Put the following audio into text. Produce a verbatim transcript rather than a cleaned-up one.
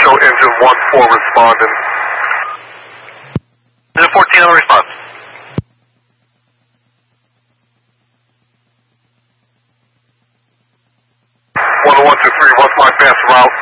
show engine one four responding. Engine fourteen on response. one one two three, what's my fast route?